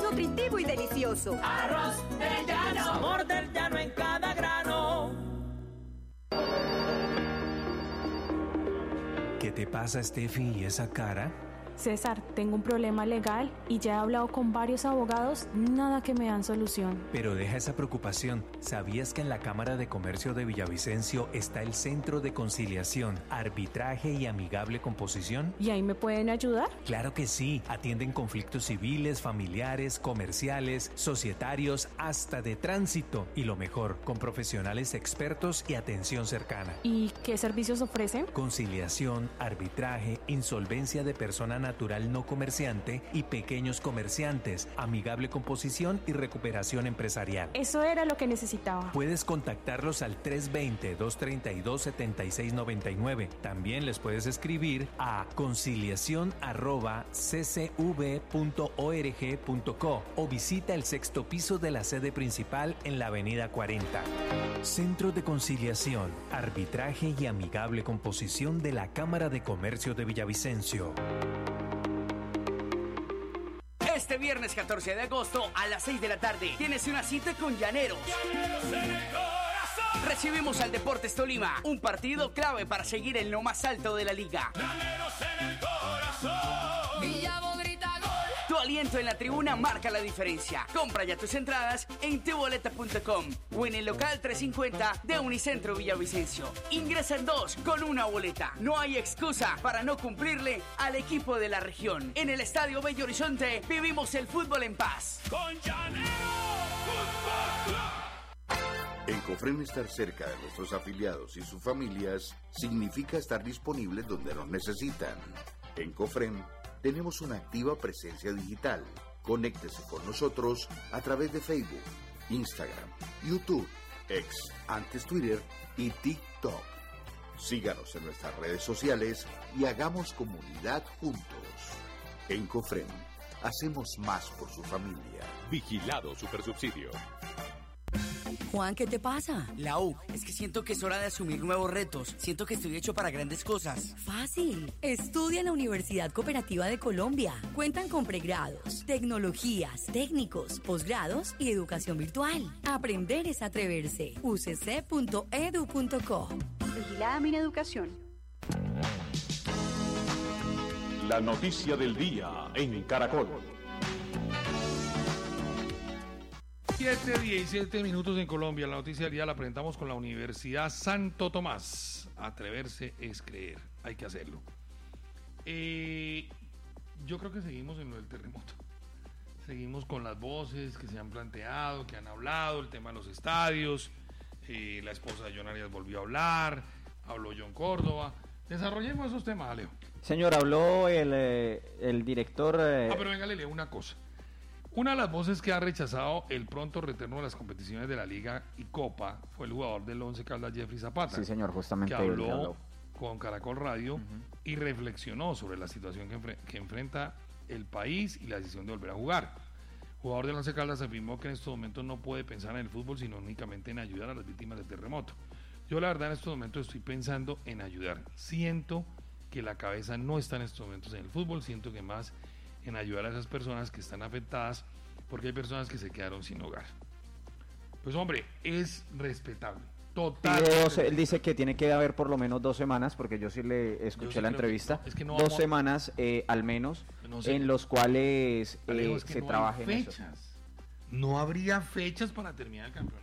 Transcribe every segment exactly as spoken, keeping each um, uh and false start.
nutritivo y delicioso. Arroz del llano, sabor del llano en cada grano. ¿Qué te pasa, Steffi, y esa cara? César, tengo un problema legal y ya he hablado con varios abogados, nada que me dan solución. Pero deja esa preocupación. ¿Sabías que en la Cámara de Comercio de Villavicencio está el Centro de Conciliación, Arbitraje y Amigable Composición? ¿Y ahí me pueden ayudar? Claro que sí. Atienden conflictos civiles, familiares, comerciales, societarios, hasta de tránsito. Y lo mejor, con profesionales expertos y atención cercana. ¿Y qué servicios ofrecen? Conciliación, arbitraje, insolvencia de persona natural no comerciante y pequeños comerciantes, amigable composición y recuperación empresarial. Eso era lo que necesitaba. Puedes contactarlos al tres dos cero, dos tres dos, siete seis nueve nueve. También les puedes escribir a conciliación arroba c c v punto org punto co o visita el sexto piso de la sede principal en la avenida cuarenta. Centro de Conciliación, Arbitraje y Amigable Composición de la Cámara de Comercio de Villavicencio. Este viernes catorce de agosto a las seis de la tarde tienes una cita con Llaneros. Llaneros en el corazón. Recibimos al Deportes Tolima, un partido clave para seguir en lo más alto de la liga. Llaneros en el corazón. Villavo grita gol. Tu aliento en la tribuna marca la diferencia. Compra ya tus entradas en tu boleta punto com o en el local trescientos cincuenta de Unicentro Villavicencio. Ingresa en dos con una boleta. No hay excusa para no cumplirle al equipo de la región. En el Estadio Bello Horizonte vivimos el fútbol en paz. Con Llaneros Fútbol Club. En Cofrem, estar cerca de nuestros afiliados y sus familias significa estar disponibles donde nos necesitan. En Cofrem tenemos una activa presencia digital. Conéctese con nosotros a través de Facebook, Instagram, YouTube, X, antes Twitter y TikTok. Síganos en nuestras redes sociales y hagamos comunidad juntos. En Cofrem, hacemos más por su familia. Vigilado Supersubsidio. Juan, ¿qué te pasa? Lau, es que siento que es hora de asumir nuevos retos. Siento que estoy hecho para grandes cosas. Fácil. Estudia en la Universidad Cooperativa de Colombia. Cuentan con pregrados, tecnologías, técnicos, posgrados y educación virtual. Aprender es atreverse. u c c punto e d u punto co. Vigilada Mineducación. La noticia del día en Caracol. siete diecisiete minutos en Colombia. La noticia del día la presentamos con la Universidad Santo Tomás. Atreverse es creer. Hay que hacerlo. Eh, yo creo que seguimos en lo del terremoto. Seguimos con las voces que se han planteado, que han hablado, el tema de los estadios. Eh, la esposa de John Arias volvió a hablar. Habló John Córdoba. Desarrollemos esos temas, Leo. Señor, habló el, eh, el director... Eh... Ah, pero venga, le leo una cosa. Una de las voces que ha rechazado el pronto retorno de las competiciones de la Liga y Copa fue el jugador del Once Caldas, Jeffrey Zapata. Sí, señor, justamente. Que habló, habló. con Caracol Radio uh-huh. y reflexionó sobre la situación que, enfre- que enfrenta el país y la decisión de volver a jugar. El jugador del Once Caldas afirmó que en estos momentos no puede pensar en el fútbol, sino únicamente en ayudar a las víctimas del terremoto. Yo la verdad en estos momentos estoy pensando en ayudar. Siento que la cabeza no está en estos momentos en el fútbol, siento que más en ayudar a esas personas que están afectadas, porque hay personas que se quedaron sin hogar. Pues hombre, es respetable, total. Él dice que tiene que haber por lo menos dos semanas, porque yo sí le escuché sí la entrevista, que no, es que no dos a... semanas eh, al menos, no sé, en los cuales eh, es que se no trabaje en eso. No habría fechas para terminar el campeonato.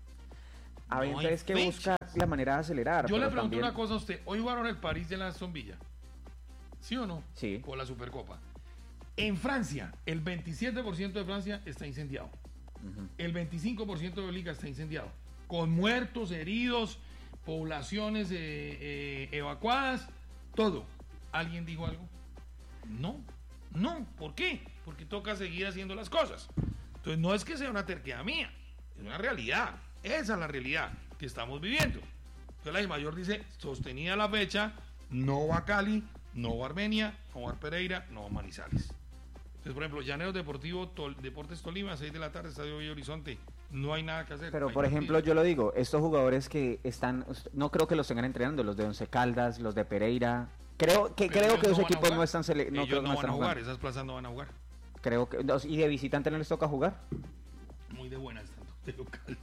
A ver, no es que busca la manera de acelerar. Yo le pregunto también... una cosa a usted, hoy jugaron el París de la Aston Villa, ¿sí o no? Sí. Con la Supercopa. En Francia, el veintisiete por ciento de Francia está incendiado. Uh-huh. El veinticinco por ciento de Liga está incendiado. Con muertos, heridos, poblaciones eh, eh, evacuadas, todo. ¿Alguien dijo algo? No, no. ¿Por qué? Porque toca seguir haciendo las cosas. Entonces no es que sea una terquedad mía, es una realidad. Esa es la realidad que estamos viviendo. Entonces la DIMAYOR dice, sostenida la fecha, no va a Cali, no va a Armenia, no va a Pereira, no va a Manizales. Entonces, por ejemplo, Llaneros Deportivo, Tol, Deportes Tolima, seis de la tarde, Estadio Bello Horizonte, no hay nada que hacer. Pero, no por ejemplo, partido. Yo lo digo, estos jugadores que están, no creo que los estén entrenando, los de Once Caldas, los de Pereira, creo que creo que los no equipos no están sele- no, ellos creo no, no van están a jugar, jugando. Esas plazas no van a jugar. Creo que... ¿Y de visitante no les toca jugar? Muy de buena están de local.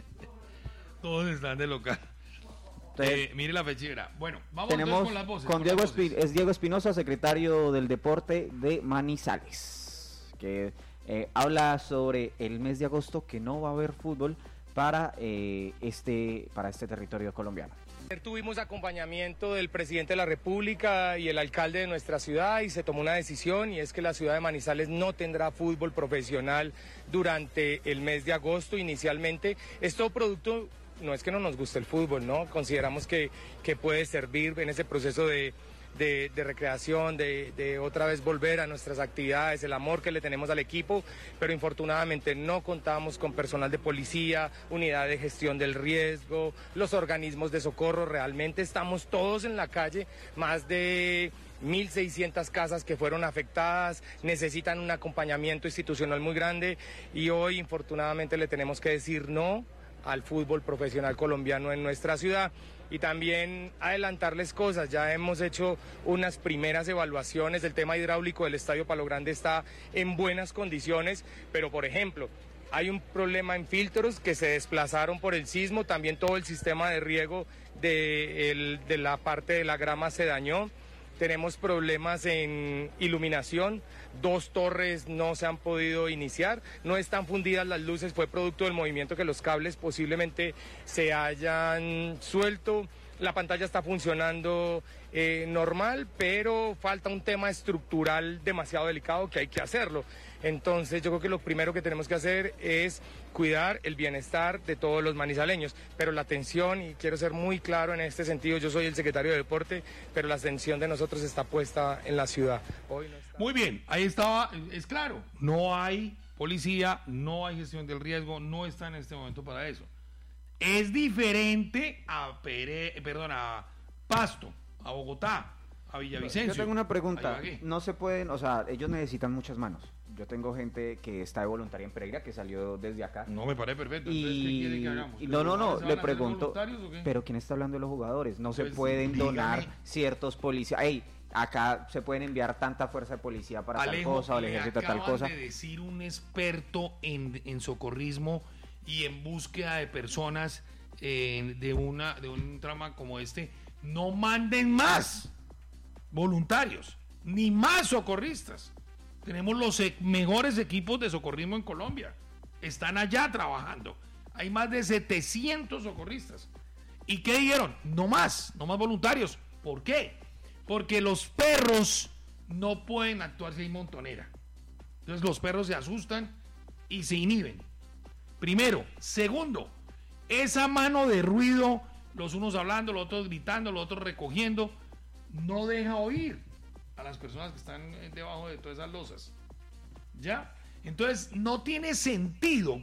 Todos están de local. Entonces, eh, mire la fechera. Bueno, vamos tenemos con las voces. Con con Diego las voces. Espi- es Diego Espinosa, secretario del Deporte de Manizales, que eh, habla sobre el mes de agosto que no va a haber fútbol para eh, este para este territorio colombiano. Ayer tuvimos acompañamiento del presidente de la República y el alcalde de nuestra ciudad y se tomó una decisión, y es que la ciudad de Manizales no tendrá fútbol profesional durante el mes de agosto inicialmente. Esto producto, no es que no nos guste el fútbol, ¿no? Consideramos que, que puede servir en ese proceso de, de, de recreación, de, de otra vez volver a nuestras actividades, el amor que le tenemos al equipo, pero infortunadamente no contamos con personal de policía, unidad de gestión del riesgo, los organismos de socorro. Realmente estamos todos en la calle, más de mil seiscientas casas que fueron afectadas, necesitan un acompañamiento institucional muy grande, y hoy infortunadamente le tenemos que decir no al fútbol profesional colombiano en nuestra ciudad. Y también adelantarles cosas, ya hemos hecho unas primeras evaluaciones, el tema hidráulico del Estadio Palo Grande está en buenas condiciones, pero por ejemplo, hay un problema en filtros que se desplazaron por el sismo, también todo el sistema de riego de, el, de la parte de la grama se dañó. Tenemos problemas en iluminación, dos torres no se han podido iniciar, no están fundidas las luces, fue producto del movimiento que los cables posiblemente se hayan suelto. La pantalla está funcionando eh, normal, pero falta un tema estructural demasiado delicado que hay que hacerlo. Entonces yo creo que lo primero que tenemos que hacer es cuidar el bienestar de todos los manizaleños, pero la atención, y quiero ser muy claro en este sentido, yo soy el secretario de Deporte, pero la atención de nosotros está puesta en la ciudad. Hoy no está... Muy bien, ahí estaba, es claro, no hay policía, no hay gestión del riesgo, no está en este momento para eso. Es diferente a Pere, perdón, a Pasto, a Bogotá, a Villavicencio. Yo tengo una pregunta, no se pueden, o sea, ellos necesitan muchas manos. Yo tengo gente que está de voluntaria en Pereira, que salió desde acá. No, me parece perfecto. Y... Entonces, ¿qué quiere que hagamos? y no, no, no, ¿Se van le a hacer pregunto, voluntarios o qué? pero ¿quién está hablando de los jugadores? No Pues, se pueden dígame. donar ciertos policías. Ey, acá se pueden enviar tanta fuerza de policía para Alejo, tal cosa, o el le ejército tal acaban cosa. de decir un experto en, en socorrismo y en búsqueda de personas eh, de, una, de un trama como este, no manden más voluntarios, ni más socorristas. Tenemos los e- mejores equipos de socorrismo en Colombia. Están allá trabajando. Hay más de setecientos socorristas. ¿Y qué dijeron? No más, no más voluntarios. ¿Por qué? Porque los perros no pueden actuar si hay montonera. Entonces los perros se asustan y se inhiben. Primero. Segundo, esa mano de ruido, los unos hablando, los otros gritando, los otros recogiendo, no deja oír a las personas que están debajo de todas esas losas. ¿Ya? Entonces no tiene sentido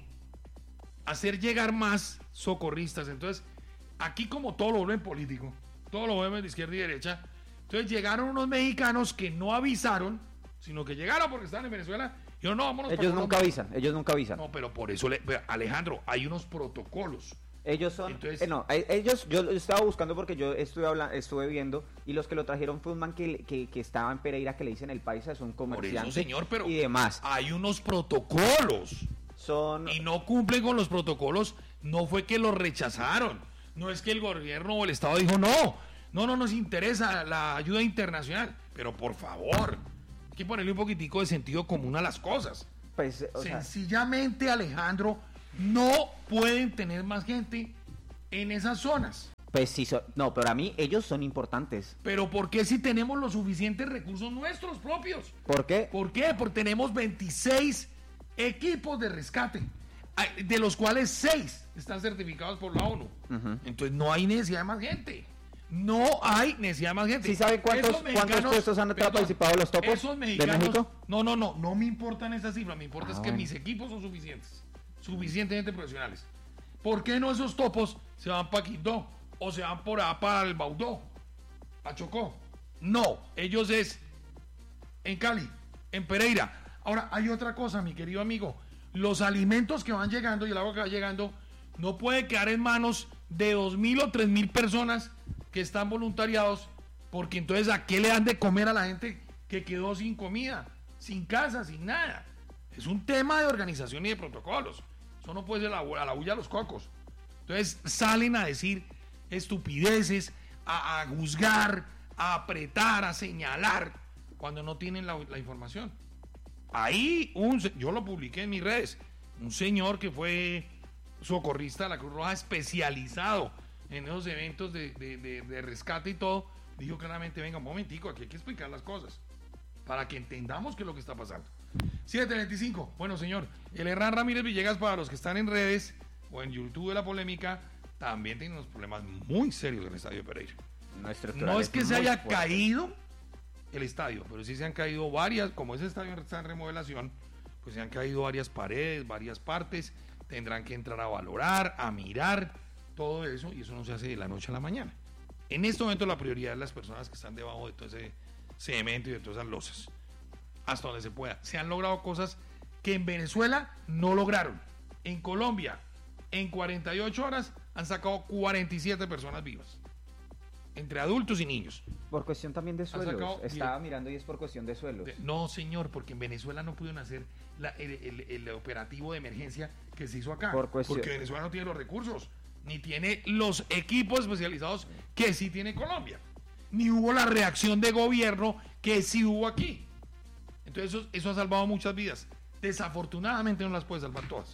hacer llegar más socorristas. Entonces, aquí como todo lo vuelven político, todo lo vuelven de izquierda y derecha. Entonces llegaron unos mexicanos que no avisaron, sino que llegaron porque estaban en Venezuela. Y no, no, vámonos. Ellos nunca avisan, ellos nunca avisan. No, pero por eso, le, Alejandro, hay unos protocolos. Ellos son, Entonces, eh, no, ellos, yo estaba buscando porque yo estuve hablando, estuve viendo, y los que lo trajeron fue un man que, que, que estaba en Pereira, que le dicen el paisa, es un comerciante. Por eso, señor, pero y demás. Hay unos protocolos. Son... Y no cumplen con los protocolos. No fue que los rechazaron. No es que el gobierno o el Estado dijo no. No, no nos interesa la ayuda internacional. Pero por favor, hay que ponerle un poquitico de sentido común a las cosas. Pues, o sea, sencillamente, Alejandro, no pueden tener más gente en esas zonas. Pues sí, so, no, pero a mí ellos son importantes. Pero ¿por qué si tenemos los suficientes recursos nuestros propios? ¿Por qué? ¿Por qué? Porque tenemos veintiséis equipos de rescate, de los cuales seis están certificados por la ONU. Uh-huh. Entonces no hay necesidad de más gente. No hay necesidad de más gente. ¿Sí saben cuántos, cuántos puestos han perdón, participado los topos esos mexicanos, de México? No, no, no, no me importan esas cifras. Me importa ah, es que bueno. mis equipos son suficientes, suficientemente profesionales. ¿Por qué no esos topos se van para Quindó o se van por allá para el Baudó, a Chocó? No, ellos es en Cali, en Pereira. Ahora, hay otra cosa, mi querido amigo. Los alimentos que van llegando y el agua que va llegando no puede quedar en manos de dos mil o tres mil personas que están voluntariados, porque entonces ¿a qué le dan de comer a la gente que quedó sin comida, sin casa, sin nada? Es un tema de organización y de protocolos. Eso no puede ser a la, a la bulla a los cocos. Entonces salen a decir estupideces, a, a juzgar, a apretar, a señalar, cuando no tienen la, la información. Ahí, un, yo lo publiqué en mis redes, un señor que fue socorrista de la Cruz Roja especializado en esos eventos de, de, de, de rescate y todo, dijo claramente, venga, un momentico, aquí hay que explicar las cosas, para que entendamos qué es lo que está pasando. siete veinticinco, bueno señor, el Hernán Ramírez Villegas, para los que están en redes o en YouTube de la polémica, también tiene unos problemas muy serios en el Estadio Pereira. No, no es que se haya fuerte. caído el estadio, pero sí se han caído varias, como ese estadio está en remodelación, pues se han caído varias paredes, varias partes, tendrán que entrar a valorar, a mirar todo eso, y eso no se hace de la noche a la mañana. En este momento la prioridad es las personas que están debajo de todo ese cemento y de todas esas losas, hasta donde se pueda. Se han logrado cosas que en Venezuela no lograron. En Colombia, en cuarenta y ocho horas han sacado cuarenta y siete personas vivas, entre adultos y niños. Por cuestión también de suelos. Estaba mirando y es por cuestión de suelos. De, no, señor, porque en Venezuela no pudieron hacer la, el, el, el operativo de emergencia que se hizo acá. Por cuestión. Porque Venezuela no tiene los recursos, ni tiene los equipos especializados que sí tiene Colombia. Ni hubo la reacción de gobierno que sí hubo aquí. Entonces eso, eso ha salvado muchas vidas. Desafortunadamente no las puede salvar todas.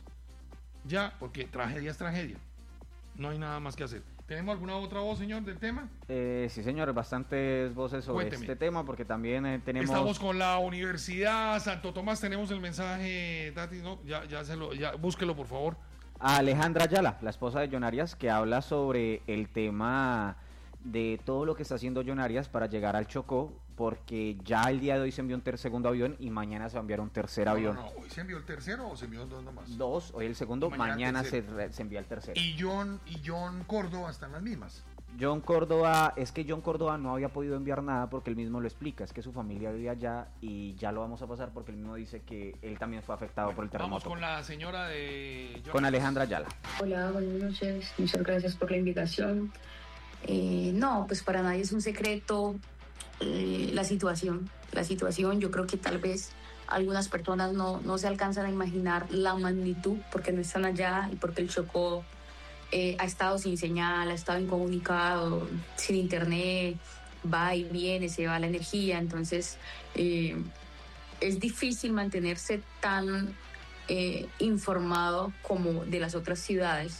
Ya, porque tragedia es tragedia. No hay nada más que hacer. ¿Tenemos alguna otra voz, señor, del tema? Eh, sí, señor, bastantes voces sobre Cuénteme. este tema, porque también eh, tenemos... Estamos con la Universidad Santo Tomás, tenemos el mensaje, Tati, ¿no? Ya, ya se lo, ya, búsquelo, por favor. A Alejandra Ayala, la esposa de John Arias, que habla sobre el tema de todo lo que está haciendo John Arias para llegar al Chocó, porque ya el día de hoy se envió un ter- segundo avión y mañana se va a enviar un tercer no, avión. No, no, ¿hoy se envió el tercero o se envió dos nomás? Dos, hoy el segundo, mañana, mañana se, se envía el tercero. ¿Y John, y John Córdoba están las mismas? John Córdoba, es que John Córdoba no había podido enviar nada porque él mismo lo explica, es que su familia vive allá y ya lo vamos a pasar porque él mismo dice que él también fue afectado bueno, por el terremoto. Vamos con la señora de... John con Alejandra Ayala. Hola, buenas noches, muchas gracias por la invitación. Eh, no, pues para nadie es un secreto eh, la situación, la situación, yo creo que tal vez algunas personas no, no se alcanzan a imaginar la magnitud porque no están allá y porque el Chocó eh, ha estado sin señal, ha estado incomunicado, sin internet, va y viene, se va la energía, entonces eh, es difícil mantenerse tan eh, informado como de las otras ciudades,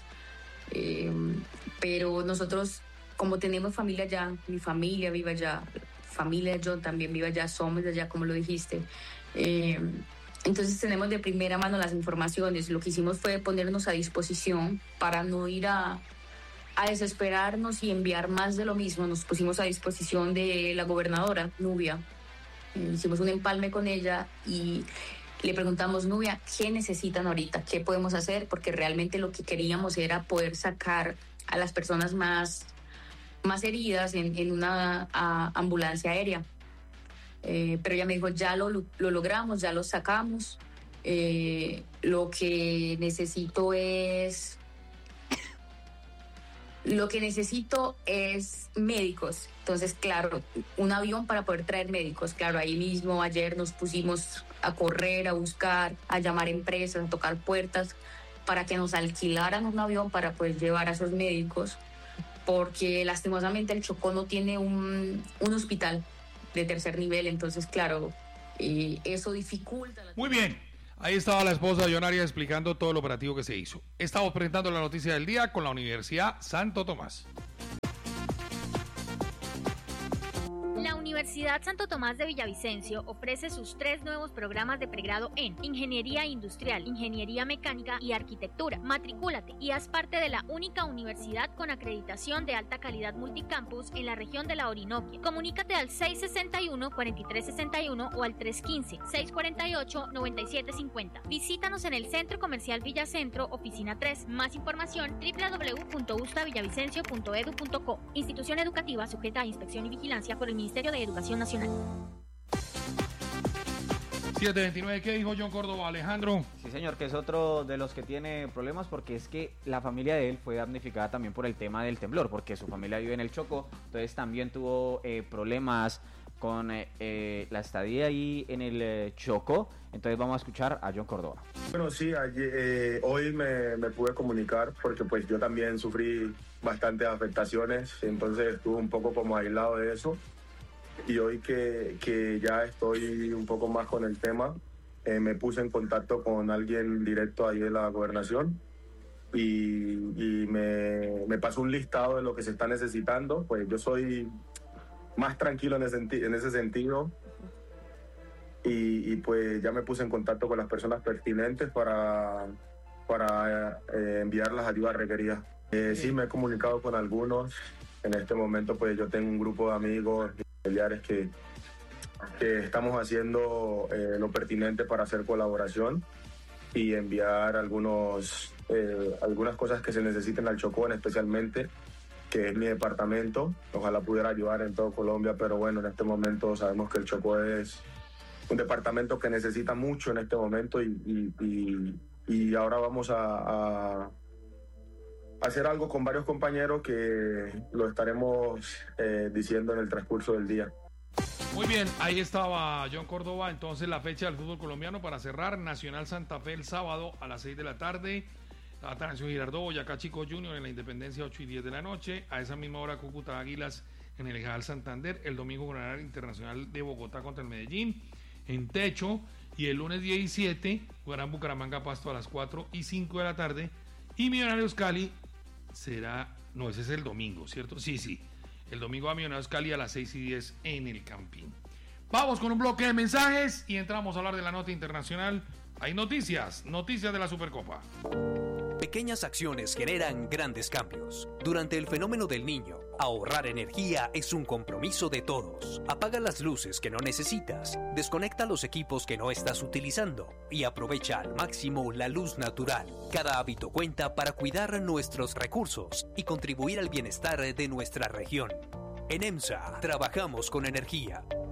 eh, pero nosotros, como tenemos familia allá, mi familia vive allá, familia yo también vive allá, somos de allá, como lo dijiste. Eh, entonces tenemos de primera mano las informaciones. Lo que hicimos fue ponernos a disposición para no ir a, a desesperarnos y enviar más de lo mismo. Nos pusimos a disposición de la gobernadora, Nubia. Eh, hicimos un empalme con ella y le preguntamos, Nubia, ¿qué necesitan ahorita? ¿Qué podemos hacer? Porque realmente lo que queríamos era poder sacar a las personas más... más heridas en, en una a, ambulancia aérea. Eh, pero ella me dijo, ya lo, lo logramos, ya lo sacamos. Eh, lo que necesito es... Lo que necesito es médicos. Entonces, claro, un avión para poder traer médicos. Claro, ahí mismo ayer nos pusimos a correr, a buscar, a llamar empresas, a tocar puertas para que nos alquilaran un avión para poder llevar a esos médicos, porque lastimosamente el Chocó no tiene un, un hospital de tercer nivel, entonces claro, eh, eso dificulta. La... Muy bien, ahí estaba la esposa de John Arias explicando todo el operativo que se hizo. Estamos presentando la noticia del día con la Universidad Santo Tomás. La Universidad Santo Tomás de Villavicencio ofrece sus tres nuevos programas de pregrado en Ingeniería Industrial, Ingeniería Mecánica y Arquitectura. Matricúlate y haz parte de la única universidad con acreditación de alta calidad multicampus en la región de la Orinoquia. Comunícate al seis sesenta y uno, cuarenta y tres sesenta y uno o al tres quince, seiscientos cuarenta y ocho, noventa y siete cincuenta. Visítanos en el Centro Comercial Villacentro, Oficina tres. Más información doble u doble u doble u punto usta villavicencio punto edu punto co. Institución educativa sujeta a inspección y vigilancia por el Ministerio de Educación Nacional. siete veintinueve, ¿qué dijo John Córdoba, Alejandro? Sí, señor, que es otro de los que tiene problemas porque es que la familia de él fue damnificada también por el tema del temblor, porque su familia vive en el Chocó, entonces también tuvo eh, problemas con eh, eh, la estadía ahí en el eh, Chocó. Entonces vamos a escuchar a John Córdoba. Bueno, sí, ayer, eh, hoy me, me pude comunicar porque pues yo también sufrí bastantes afectaciones, entonces estuve un poco como aislado de eso. Y hoy que, que ya estoy un poco más con el tema, eh, me puse en contacto con alguien directo ahí de la gobernación y, y me, me pasó un listado de lo que se está necesitando. Pues yo soy más tranquilo en ese, en ese sentido y, y pues ya me puse en contacto con las personas pertinentes para, para eh, enviar las ayudas requeridas. Eh, sí, me he comunicado con algunos. En este momento pues yo tengo un grupo de amigos y familiares que, que estamos haciendo eh, lo pertinente para hacer colaboración y enviar algunos, eh, algunas cosas que se necesiten al Chocó, especialmente, que es mi departamento. Ojalá pudiera ayudar en todo Colombia, pero bueno, en este momento sabemos que el Chocó es un departamento que necesita mucho en este momento y, y, y, y ahora vamos a, a hacer algo con varios compañeros que lo estaremos eh, diciendo en el transcurso del día. Muy bien, ahí estaba John Córdoba. Entonces la fecha del fútbol colombiano para cerrar: Nacional Santa Fe el sábado a las seis de la tarde, Atanasio Girardot, Boyacá Chico Junior en la Independencia ocho y diez de la noche, a esa misma hora Cúcuta Águilas en el Ejal Santander, el domingo Granada Internacional de Bogotá contra el Medellín en Techo, y el lunes diecisiete jugarán Bucaramanga Pasto a las cuatro y cinco de la tarde, y Millonarios Cali será, no, ese es el domingo, ¿cierto? Sí, sí, el domingo a Millonarios Cali a las seis y diez en el Campín. Vamos con un bloque de mensajes y entramos a hablar de la nota internacional. Hay noticias, noticias de la Supercopa. Pequeñas acciones generan grandes cambios. Durante el fenómeno del Niño, ahorrar energía es un compromiso de todos. Apaga las luces que no necesitas, desconecta los equipos que no estás utilizando y aprovecha al máximo la luz natural. Cada hábito cuenta para cuidar nuestros recursos y contribuir al bienestar de nuestra región. En EMSA trabajamos con energía.